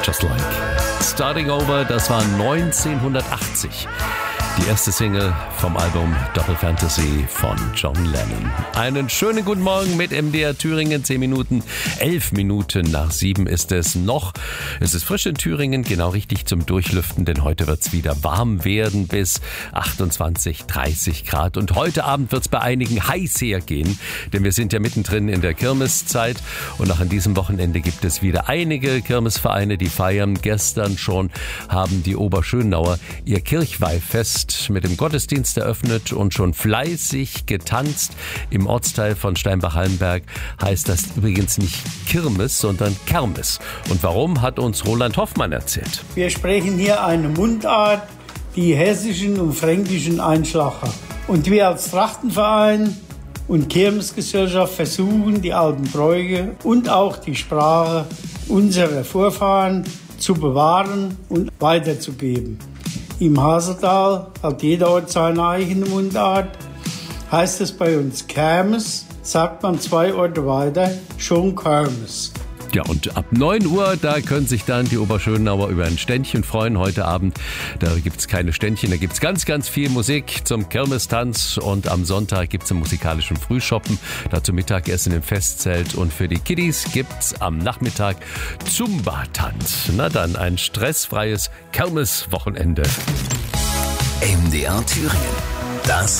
Just Like. Starting Over, das war 1980. Die erste Single vom Album Double Fantasy von John Lennon. Einen schönen guten Morgen mit MDR Thüringen, 11 Minuten nach 7 ist es noch. Es ist frisch in Thüringen, genau richtig zum Durchlüften, denn heute wird es wieder warm werden bis 28, 30 Grad. Und heute Abend wird es bei einigen heiß hergehen, denn wir sind ja mittendrin in der Kirmeszeit. Und auch an diesem Wochenende gibt es wieder einige Kirmesvereine, die feiern. Gestern schon haben die Oberschönauer ihr Kirchweihfest mit dem Gottesdienst eröffnet und schon fleißig getanzt. Im Ortsteil von Steinbach-Hallenberg heißt das übrigens nicht Kirmes, sondern Kermes. Und warum, hat uns Roland Hoffmann erzählt. Wir sprechen hier eine Mundart, die hessischen und fränkischen Einschlag hat. Und wir als Trachtenverein und Kirmesgesellschaft versuchen, die alten Bräuche und auch die Sprache unserer Vorfahren zu bewahren und weiterzugeben. Im Haseltal hat jeder Ort seine eigene Mundart. Heißt es bei uns Kermes, sagt man 2 Orte weiter schon Kermes. Ja, und ab 9 Uhr, da können sich dann die Oberschönauer über ein Ständchen freuen. Heute Abend, da gibt's keine Ständchen, da gibt's ganz, ganz viel Musik zum Kirmestanz. Und am Sonntag gibt's einen musikalischen Frühschoppen, dazu Mittagessen im Festzelt. Und für die Kiddies gibt's am Nachmittag Zumba-Tanz. Na dann, ein stressfreies Kirmeswochenende. MDR Thüringen, das